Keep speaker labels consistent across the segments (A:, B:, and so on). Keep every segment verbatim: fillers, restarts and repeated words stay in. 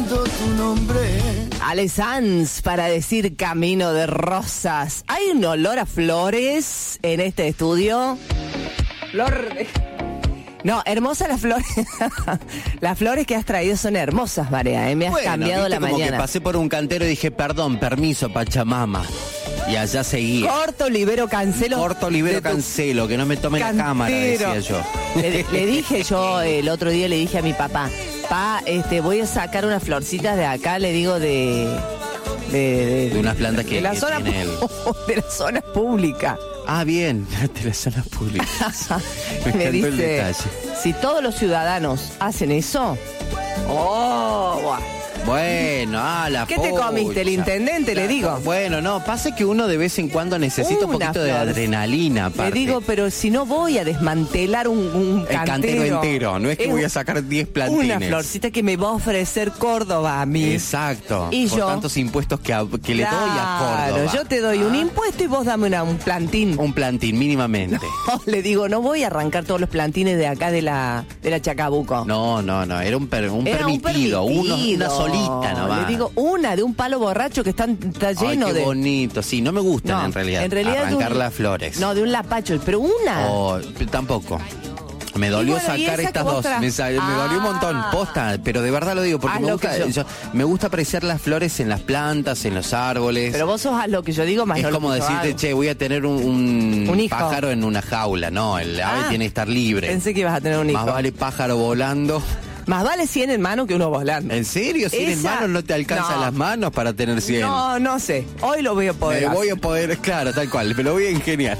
A: gritando tu nombre.
B: Ale Sanz para decir Camino de Rosas. ¿Hay un olor a flores en este estudio? Flor de... No, hermosas las flores. Las flores que has traído son hermosas, Varea, ¿eh? Me has
C: bueno,
B: cambiado la
C: como
B: mañana.
C: Que pasé por un cantero y dije, perdón, permiso, Pachamama. Y allá seguía.
B: Corto, libero, cancelo.
C: Corto, libero, cancelo, que no me tome
B: cantero.
C: la cámara, decía yo.
B: Le, le dije yo, el otro día le dije a mi papá, pa, este, voy a sacar unas florcitas de acá, le digo, de... De, de,
C: de unas plantas que,
B: de la
C: que
B: zona
C: tiene él.
B: De la zona pública.
C: Ah, bien, de la zona pública. Me,
B: Me
C: encantó
B: dice,
C: el detalle.
B: si todos los ciudadanos hacen eso... ¡Oh! Buah.
C: Bueno, ah, la
B: ¿Qué te
C: pucha.
B: comiste? El intendente,
C: Claro,
B: le digo.
C: Bueno, no, pasa que uno de vez en cuando necesita un
B: Una
C: poquito de
B: flor.
C: adrenalina, aparte.
B: Le digo, pero si no voy a desmantelar un, un
C: el
B: cantero.
C: cantero entero, no es que
B: Es
C: voy a sacar diez plantines.
B: Una florcita que me va a ofrecer Córdoba a mí.
C: Exacto.
B: Y
C: por
B: yo,
C: tantos impuestos que, a- que le doy a
B: Claro,
C: Córdoba.
B: yo te doy un
C: Ah,
B: impuesto y vos dame una, un plantín.
C: Un plantín, mínimamente.
B: No, le digo, no voy a arrancar todos los plantines de acá de la, de la Chacabuco.
C: No, no, no, era un, per- un
B: Era un
C: permitido, uno-
B: permitido.
C: una solita nomás.
B: Le digo, una de un palo borracho que está, está lleno
C: Ay, qué
B: de...
C: bonito, sí, no me gustan
B: No,
C: en realidad,
B: en realidad
C: arrancar
B: de un-
C: las flores.
B: No, de un lapacho, pero una.
C: Oh, tampoco. Me dolió
B: bueno, ¿y
C: sacar
B: esa
C: estas
B: que vos
C: dos.
B: tra-
C: Me, sa- me dolió un montón,
B: Ah.
C: posta, pero de verdad lo digo, porque
B: Haz
C: me
B: lo que
C: gusta,
B: yo.
C: yo- me gusta apreciar las flores en las plantas, en los árboles.
B: Pero vos sos a lo que yo digo más
C: es
B: no lo
C: como
B: que yo
C: decirte,
B: hago.
C: che, voy a tener un, un
B: Un hijo.
C: pájaro en una jaula. No, el ave
B: Ah,
C: tiene que estar libre.
B: Pensé que ibas a tener un hijo.
C: Más vale pájaro volando.
B: Más vale cien en mano que uno volando.
C: ¿En serio? ¿cien en
B: Esa-
C: manos no te alcanzan
B: no.
C: las manos para tener cien?
B: No, no sé. Hoy lo voy a poder
C: Me
B: hacer.
C: voy a poder, claro, tal cual, me lo voy a ingeniar.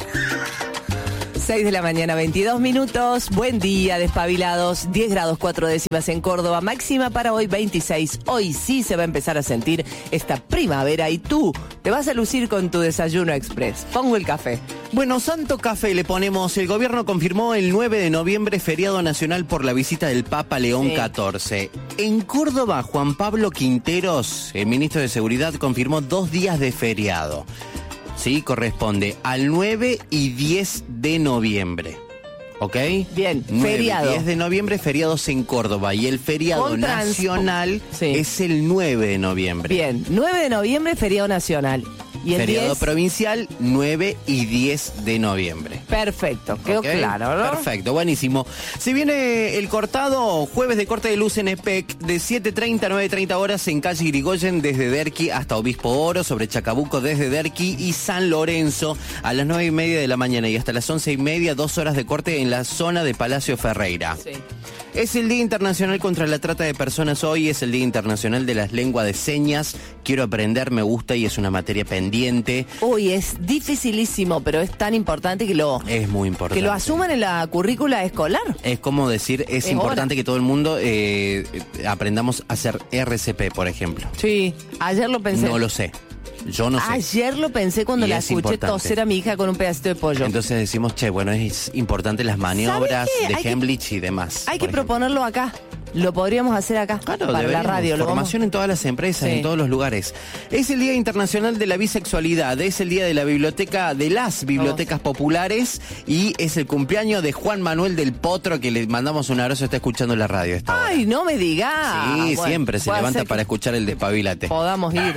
B: seis de la mañana, veintidós minutos. Buen día, despabilados. diez grados cuatro décimas en Córdoba. Máxima para hoy veintiséis. Hoy sí se va a empezar a sentir esta primavera y tú te vas a lucir con tu desayuno express. Pongo el café.
C: Bueno, santo café le ponemos. El gobierno confirmó el nueve de noviembre feriado nacional por la visita del Papa León
B: Sí.
C: catorce. En Córdoba, Juan Pablo Quinteros, el ministro de Seguridad, confirmó dos días de feriado. Sí, corresponde al nueve y diez de noviembre. ¿Ok?
B: Bien,
C: nueve
B: feriado.
C: y diez de noviembre, feriados en Córdoba. Y el feriado
B: Con transpo-
C: nacional
B: Sí.
C: es el nueve de noviembre.
B: Bien, nueve de noviembre, feriado nacional. Y el
C: Feriado
B: diez,
C: provincial, nueve y diez de noviembre.
B: perfecto, quedó
C: Ok,
B: claro, ¿no?
C: Perfecto, buenísimo. Se viene el cortado, jueves de corte de luz en E P E C, de siete treinta a nueve treinta horas en calle Irigoyen, desde Derqui hasta Obispo Oro, sobre Chacabuco desde Derqui y San Lorenzo, a las nueve y media de la mañana y hasta las once y media, dos horas de corte en la zona de Palacio Ferreira.
B: Sí.
C: Es el Día Internacional contra la Trata de Personas hoy, es el Día Internacional de las Lenguas de Señas. Quiero aprender, me gusta y es una materia pendiente.
B: Uy, es dificilísimo, pero es tan importante que lo,
C: Es muy importante.
B: que lo asuman en la currícula escolar.
C: Es como decir, es,
B: Es
C: importante
B: hora.
C: que todo el mundo eh, aprendamos a hacer R C P, por ejemplo.
B: Sí, ayer lo pensé.
C: No lo sé. Yo no sé.
B: Ayer lo pensé cuando
C: Y
B: la
C: es
B: escuché
C: importante.
B: toser a mi hija con un pedacito de pollo.
C: Entonces decimos, che, bueno, es importante las maniobras
B: ¿Sabe qué?
C: de
B: Hay que-
C: Hemlich y demás.
B: Hay que
C: por ejemplo.
B: proponerlo acá. Lo podríamos hacer acá.
C: Claro,
B: para la
C: deberíamos.
B: radio. Lo
C: Formación
B: vamos-
C: en todas las empresas,
B: Sí.
C: en todos los lugares. Es el Día Internacional de la Bisexualidad, es el Día de la Biblioteca, de las Bibliotecas Populares y es el cumpleaños de Juan Manuel del Potro, que le mandamos un abrazo, está escuchando la radio esta hora.
B: Ay, no me digas.
C: Sí,
B: Bueno,
C: siempre se
B: puede
C: levanta
B: ser
C: para
B: que
C: escuchar el despabilate.
B: Podamos ir.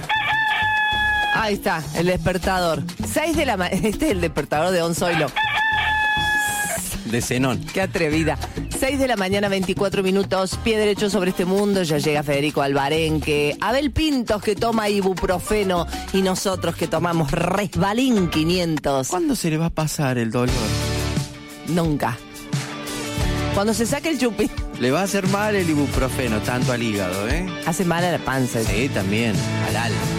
B: Ahí está, el despertador. seis de la mañana. Este es el despertador de Onzoilo.
C: De Zenón.
B: Qué atrevida. seis de la mañana, veinticuatro minutos. Pie derecho sobre este mundo. Ya llega Federico Alvarenque. Abel Pintos que toma ibuprofeno. Y nosotros que tomamos Resbalín quinientos.
C: ¿Cuándo se le va a pasar el dolor?
B: Nunca. Cuando se saque el chupi,
C: Le va a hacer mal el ibuprofeno, tanto al hígado, ¿eh?
B: hace mal a la panza.
C: Sí, también, al alma.